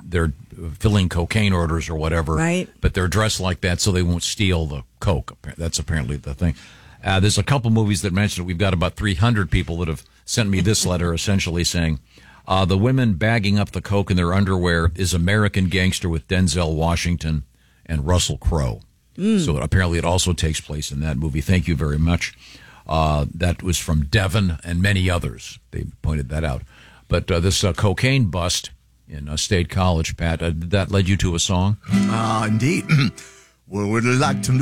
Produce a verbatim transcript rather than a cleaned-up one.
they're filling cocaine orders or whatever. Right. But they're dressed like that so they won't steal the coke. That's apparently the thing. Uh, there's a couple movies that mention it. We've got about three hundred people that have sent me this letter essentially saying, uh, the women bagging up the coke in their underwear is American Gangster with Denzel Washington and Russell Crowe. Mm. So apparently it also takes place in that movie. Thank you very much. Uh, that was from Devon and many others. They pointed that out. But uh, this uh, cocaine bust in uh, State College, Pat, uh, that led you to a song? Ah, uh, indeed. Well, would you like to